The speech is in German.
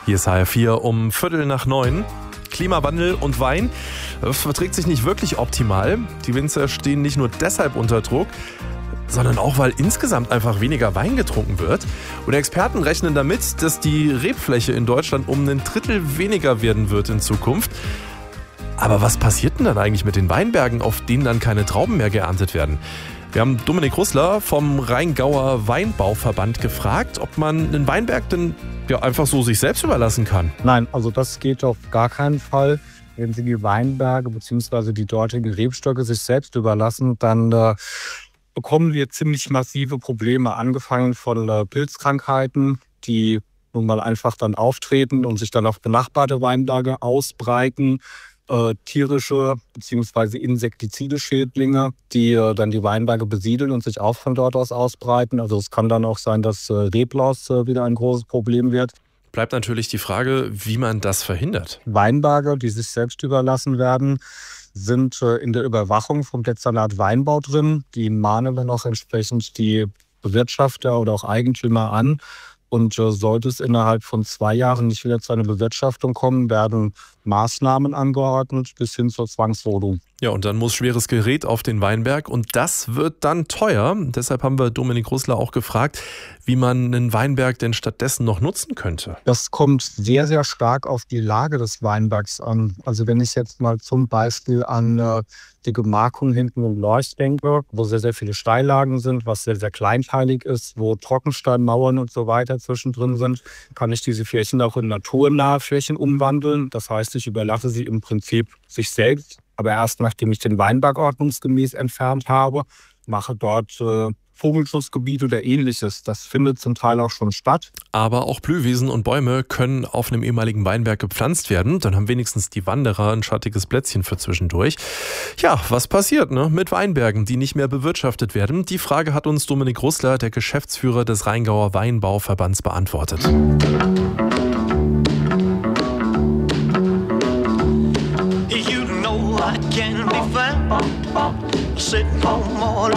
Hier ist HR4 um 8:15. Klimawandel und Wein verträgt sich nicht wirklich optimal. Die Winzer stehen nicht nur deshalb unter Druck, sondern auch, weil insgesamt einfach weniger Wein getrunken wird. Und Experten rechnen damit, dass die Rebfläche in Deutschland um 1/3 weniger werden wird in Zukunft. Aber was passiert denn dann eigentlich mit den Weinbergen, auf denen dann keine Trauben mehr geerntet werden? Wir haben Dominik Russler vom Rheingauer Weinbauverband gefragt, ob man einen Weinberg denn einfach so sich selbst überlassen kann. Nein, also das geht auf gar keinen Fall. Wenn Sie die Weinberge bzw. die dortigen Rebstöcke sich selbst überlassen, dann bekommen wir ziemlich massive Probleme, angefangen von Pilzkrankheiten, die nun mal einfach dann auftreten und sich dann auf benachbarte Weinberge ausbreiten. Tierische bzw. insektizide Schädlinge, die dann die Weinberge besiedeln und sich auch von dort aus ausbreiten. Also es kann dann auch sein, dass Reblaus wieder ein großes Problem wird. Bleibt natürlich die Frage, wie man das verhindert. Weinberge, die sich selbst überlassen werden, sind in der Überwachung vom Dezernat Weinbau drin. Die mahnen dann auch entsprechend die Bewirtschafter oder auch Eigentümer an. Und sollte es innerhalb von 2 Jahren nicht wieder zu einer Bewirtschaftung kommen, werden Maßnahmen angeordnet bis hin zur Zwangsrodung. Ja, und dann muss schweres Gerät auf den Weinberg und das wird dann teuer. Deshalb haben wir Dominik Russler auch gefragt, wie man einen Weinberg denn stattdessen noch nutzen könnte. Das kommt sehr, sehr stark auf die Lage des Weinbergs an. Also wenn ich jetzt mal zum Beispiel an die Gemarkung hinten im Lorch denke, wo sehr, sehr viele Steillagen sind, was sehr, sehr kleinteilig ist, wo Trockensteinmauern und so weiter zwischendrin sind, kann ich diese Flächen auch in naturnahe Flächen umwandeln. Das heißt, ich überlasse sie im Prinzip sich selbst. Aber erst nachdem ich den Weinberg ordnungsgemäß entfernt habe, mache dort Vogelschutzgebiet oder Ähnliches. Das findet zum Teil auch schon statt. Aber auch Blühwiesen und Bäume können auf einem ehemaligen Weinberg gepflanzt werden. Dann haben wenigstens die Wanderer ein schattiges Plätzchen für zwischendurch. Ja, was passiert mit Weinbergen, die nicht mehr bewirtschaftet werden? Die Frage hat uns Dominik Russler, der Geschäftsführer des Rheingauer Weinbauverbands, beantwortet. I can be found sitting home all